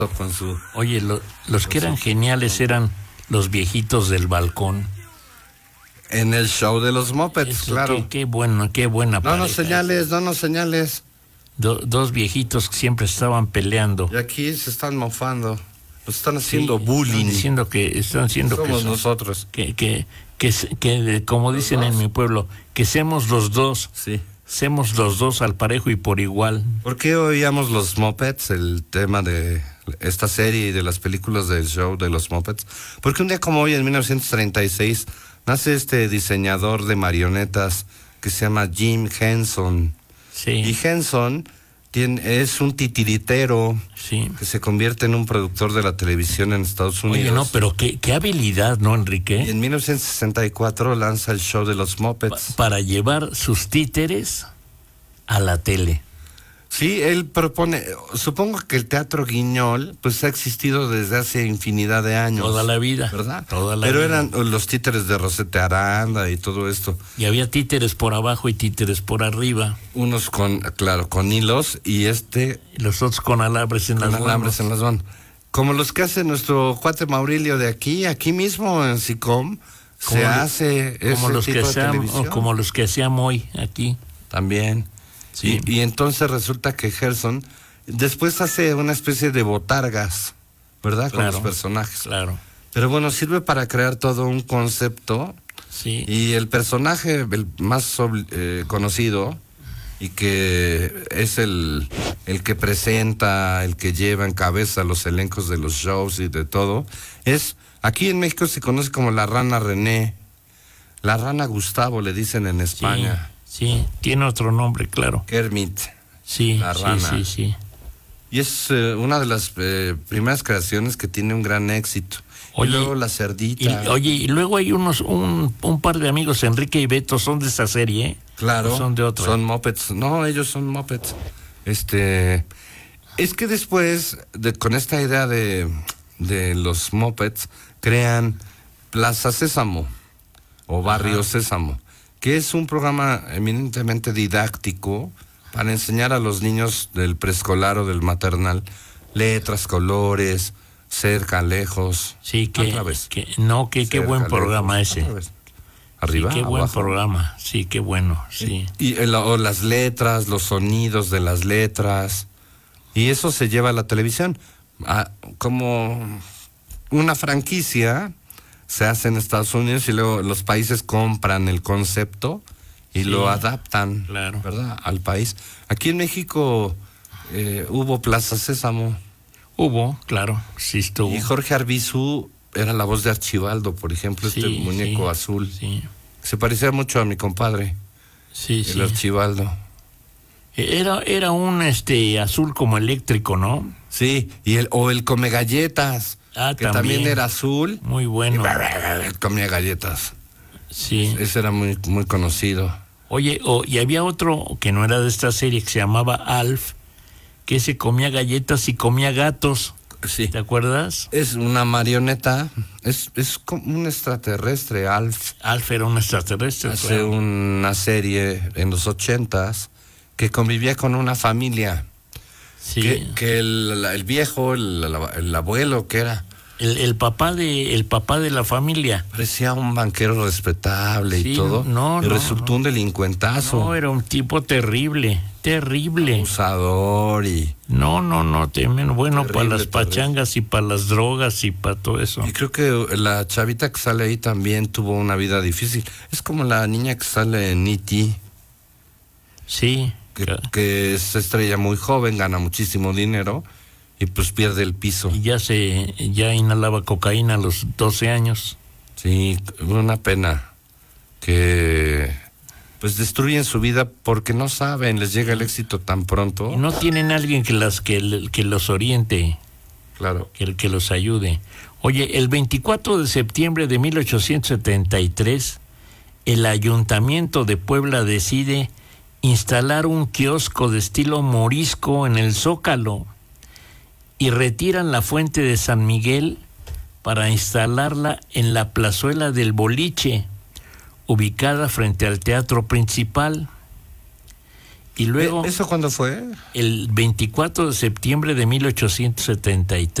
con su... Oye, los que eran geniales eran los viejitos del balcón. En el show de los Muppets, Eso, claro. Qué buena No nos señales. Dos viejitos que siempre estaban peleando. Y aquí se están mofando. Nos están haciendo bullying. Están diciendo somos nosotros. Que como dicen en mi pueblo, que seamos los dos. Sí. Seamos los dos al parejo y por igual. ¿Por qué oíamos los Muppets, el tema de esta serie y de las películas del show de los Muppets? Porque un día como hoy, en 1936, nace este diseñador de marionetas que se llama Jim Henson. Sí. Y Henson es un titiritero, sí, que se convierte en un productor de la televisión en Estados Unidos. Oye, no, pero qué habilidad, ¿no, Enrique? Y en 1964 lanza el show de los Muppets. Para llevar sus títeres a la tele. Sí, él propone, supongo que el teatro guiñol pues ha existido desde hace infinidad de años. Toda la vida. ¿Verdad? Toda la Pero vida. eran los títeres de Rosete Aranda y todo esto. Y había títeres por abajo y títeres por arriba. Unos con hilos y los otros con alambres en las manos. Como los que hace nuestro cuate Maurilio de aquí mismo en SICOM, se hace ese tipo de televisión. Como los que hacíamos hoy aquí. También. Sí. Y entonces resulta que Gerson después hace una especie de botargas, ¿verdad? Claro, con los personajes. Claro. Pero bueno, sirve para crear todo un concepto. Sí. Y el personaje el más conocido y que es el que presenta, el que lleva en cabeza los elencos de los shows y de todo, aquí en México se conoce como la rana René, la rana Gustavo le dicen en España. Sí, tiene otro nombre, claro. Kermit. Sí, la rana. Sí. Y es una de las primeras creaciones que tiene un gran éxito. Oye, y luego la cerdita. Y luego hay un par de amigos, Enrique y Beto, son de esa serie, ¿eh? Claro. Son de otra. Son Muppets. No, ellos son Muppets. Es que después, con esta idea de los Muppets, crean Plaza Sésamo o Barrio Sésamo, que es un programa eminentemente didáctico para enseñar a los niños del preescolar o del maternal letras, colores, cerca, lejos. Sí, qué buen programa ese. Arriba, sí, qué buen programa, sí, qué bueno, sí. O las letras, los sonidos de las letras, y eso se lleva a la televisión. Como una franquicia se hace en Estados Unidos y luego los países compran el concepto y lo adaptan, claro, ¿verdad?, al país. Aquí en México hubo Plaza Sésamo. Hubo, claro, sí estuvo. Y Jorge Arbizu era la voz de Archibaldo, por ejemplo, muñeco azul. Sí. Se parecía mucho a mi compadre. Sí, el Archibaldo. Era un azul como eléctrico, ¿no? Sí, el come galletas. Que también era azul. Muy bueno. Comía galletas. Sí. Ese era muy, muy conocido. Oye, y había otro que no era de esta serie, que se llamaba Alf, que se comía galletas y comía gatos. Sí. ¿Te acuerdas? Es una marioneta, es como un extraterrestre, Alf. Alf era un extraterrestre. Hace una serie en los 80s que convivía con una familia. Sí. Que el viejo, el abuelo, que era el papá de la familia, parecía un banquero respetable y todo. Y resultó un delincuentazo. No, era un tipo terrible. Abusador y... No, bueno, para las pachangas y para las drogas y para todo eso. Y creo que la chavita que sale ahí también tuvo una vida difícil. Es como la niña que sale en E.T. Sí. Que es estrella muy joven, gana muchísimo dinero y pues pierde el piso. Y ya inhalaba cocaína a los 12 años. Sí, una pena que pues destruyen su vida porque no saben, les llega el éxito tan pronto. Y no tienen alguien que los oriente. Claro. Que los ayude. Oye, el 24 de septiembre de 1873, el Ayuntamiento de Puebla decide instalar un kiosco de estilo morisco en el Zócalo y retiran la fuente de San Miguel para instalarla en la plazuela del Boliche, ubicada frente al Teatro Principal. Y luego, ¿Eso cuándo fue? el 24 de septiembre de 1873.